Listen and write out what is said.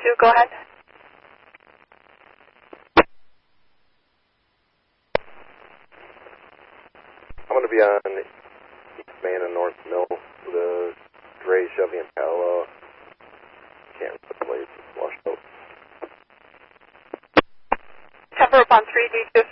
2, go ahead. I'm going to be on East Main and North Mill with a gray Chevy Impala. Can't remember the place. It's washed out. Temper up on 3D2.